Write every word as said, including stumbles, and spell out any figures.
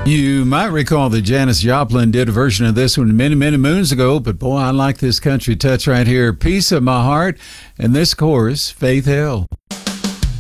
You might recall that Janis Joplin did a version of this one many, many moons ago, but boy, I like this country touch right here. Piece of My Heart, and this chorus, Faith Hill.